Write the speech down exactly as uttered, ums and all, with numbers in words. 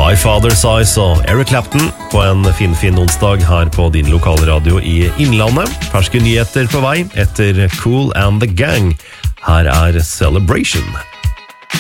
My Father's Eyes og Eric Clapton på en fin, fin onsdag her på din lokale radio i Innlandet. Ferske nyheter på vei etter Kool and the Gang. Her er Celebration.